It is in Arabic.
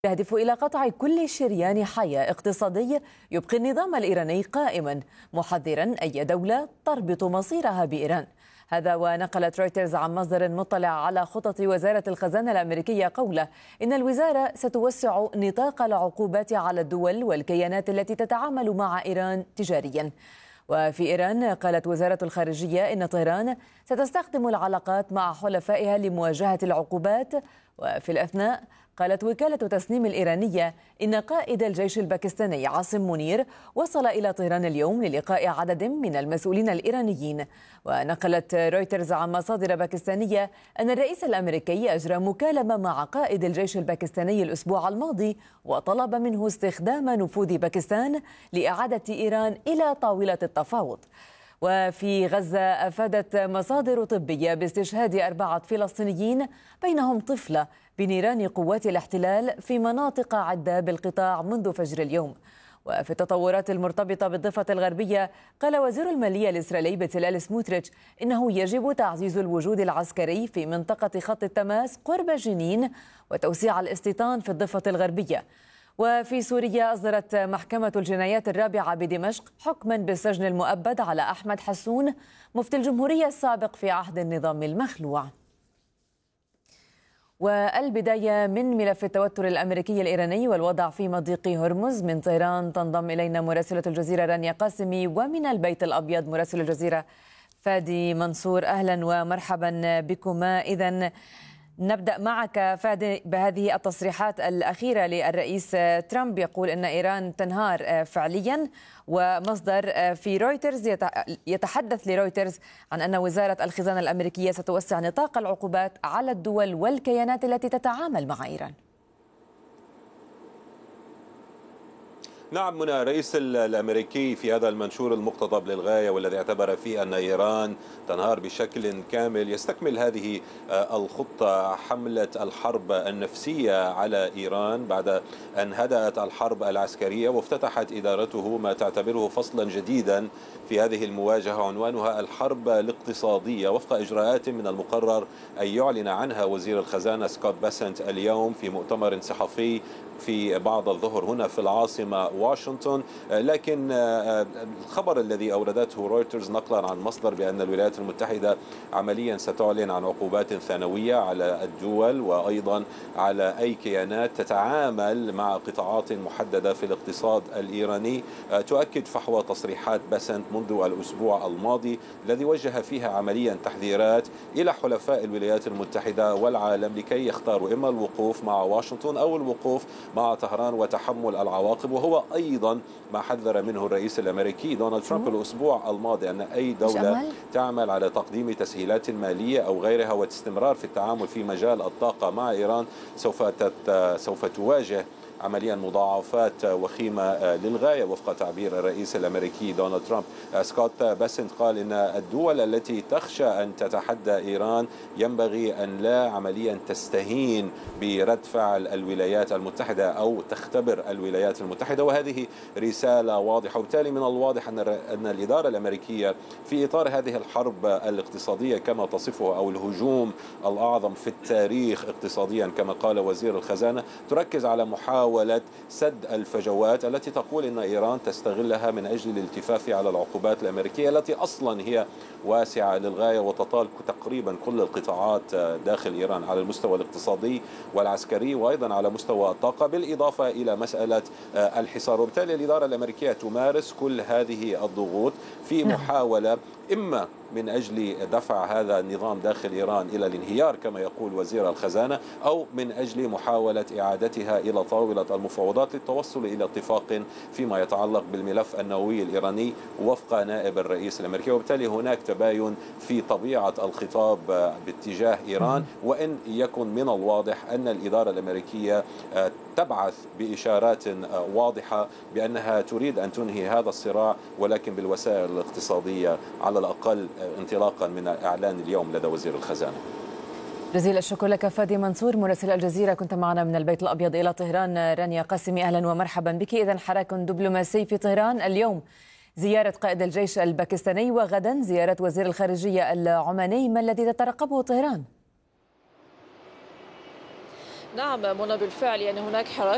يهدف إلى قطع كل شريان حياة اقتصادي يبقي النظام الإيراني قائما، محذرا أي دولة تربط مصيرها بإيران. هذا ونقلت رويترز عن مصدر مطلع على خطط وزارة الخزانة الأمريكية قوله إن الوزارة ستوسع نطاق العقوبات على الدول والكيانات التي تتعامل مع إيران تجاريا. وفي إيران قالت وزارة الخارجية إن طهران ستستخدم العلاقات مع حلفائها لمواجهة العقوبات. وفي الأثناء قالت وكالة تسنيم الإيرانية إن قائد الجيش الباكستاني عاصم منير وصل إلى طهران اليوم للقاء عدد من المسؤولين الإيرانيين. ونقلت رويترز عن مصادر باكستانية أن الرئيس الأمريكي أجرى مكالمة مع قائد الجيش الباكستاني الأسبوع الماضي وطلب منه استخدام نفوذ باكستان لإعادة إيران إلى طاولة التفاوض. وفي غزة أفادت مصادر طبية باستشهاد 4 فلسطينيين بينهم طفلة بنيران قوات الاحتلال في مناطق عدة بالقطاع منذ فجر اليوم. وفي التطورات المرتبطة بالضفة الغربية قال وزير المالية الإسرائيلي بتساليل سموتريتش إنه يجب تعزيز الوجود العسكري في منطقة خط التماس قرب جنين وتوسيع الاستيطان في الضفة الغربية. وفي سوريا أصدرت محكمة الجنايات الرابعة بدمشق حكما بالسجن المؤبد على أحمد حسون مفتي الجمهورية السابق في عهد النظام المخلوع. والبداية من ملف التوتر الأمريكي الإيراني والوضع في مضيق هرمز. من طهران تنضم إلينا مراسلة الجزيرة رانيا قاسمي، ومن البيت الأبيض مراسل الجزيرة فادي منصور. أهلا ومرحبا بكما. إذن نبدأ معك فادي بهذه التصريحات الأخيرة للرئيس ترامب، يقول أن إيران تنهار فعليا، ومصدر في رويترز يتحدث لرويترز عن أن وزارة الخزانة الأمريكية ستوسع نطاق العقوبات على الدول والكيانات التي تتعامل مع إيران. نعم منى، الرئيس الأمريكي في هذا المنشور المقتضب للغاية والذي اعتبر فيه أن إيران تنهار بشكل كامل يستكمل هذه الخطة، حملة الحرب النفسية على إيران بعد أن هدأت الحرب العسكرية وافتتحت إدارته ما تعتبره فصلا جديدا في هذه المواجهة عنوانها الحرب الاقتصادية، وفق إجراءات من المقرر أن يعلن عنها وزير الخزانة سكوت بيسنت اليوم في مؤتمر صحفي في بعد الظهر هنا في العاصمة واشنطن. لكن الخبر الذي أوردته رويترز نقلا عن مصدر بأن الولايات المتحدة عمليا ستعلن عن عقوبات ثانوية على الدول وأيضا على أي كيانات تتعامل مع قطاعات محددة في الاقتصاد الإيراني، تؤكد فحوى تصريحات بيسنت منذ الأسبوع الماضي الذي وجه فيها عمليا تحذيرات إلى حلفاء الولايات المتحدة والعالم لكي يختاروا إما الوقوف مع واشنطن أو الوقوف مع طهران وتحمل العواقب، وهو أيضا ما حذر منه الرئيس الأمريكي دونالد ترامب الأسبوع الماضي أن أي دولة تعمل على تقديم تسهيلات مالية أو غيرها واستمرار في التعامل في مجال الطاقة مع إيران سوف تواجه عمليا مضاعفات وخيمة للغاية وفق تعبير الرئيس الأمريكي دونالد ترامب. سكوت بيسنت قال إن الدول التي تخشى أن تتحدى إيران ينبغي أن لا عمليا تستهين برد فعل الولايات المتحدة أو تختبر الولايات المتحدة، وهذه رسالة واضحة. وبالتالي من الواضح أن الإدارة الأمريكية في إطار هذه الحرب الاقتصادية كما تصفه أو الهجوم الأعظم في التاريخ اقتصاديا كما قال وزير الخزانة تركز على محاولة سد الفجوات التي تقول إن إيران تستغلها من أجل الالتفاف على العقوبات الأمريكية التي أصلا هي واسعة للغاية وتطال تقريبا كل القطاعات داخل إيران على المستوى الاقتصادي والعسكري وأيضا على مستوى الطاقة، بالإضافة إلى مسألة الحصار. وبالتالي الإدارة الأمريكية تمارس كل هذه الضغوط في محاولة إما من أجل دفع هذا النظام داخل إيران إلى الانهيار كما يقول وزير الخزانة، أو من أجل محاولة إعادتها إلى طاولة المفاوضات للتوصل إلى اتفاق فيما يتعلق بالملف النووي الإيراني وفق نائب الرئيس الأمريكي. وبالتالي هناك تباين في طبيعة الخطاب باتجاه إيران، وإن يكن من الواضح أن الإدارة الأمريكية تبعث بإشارات واضحة بأنها تريد أن تنهي هذا الصراع ولكن بالوسائل الاقتصادية على الأقل انطلاقا من إعلان اليوم لدى وزير الخزانة. جزيل الشكر لك فادي منصور مراسل الجزيرة، كنت معنا من البيت الأبيض إلى طهران. رانيا قاسمي أهلا ومرحبا بك. إذن حراك دبلوماسي في طهران اليوم، زيارة قائد الجيش الباكستاني وغدا زيارة وزير الخارجية العماني، ما الذي تترقبه طهران؟ نعم منى، بالفعل يعني هناك حراك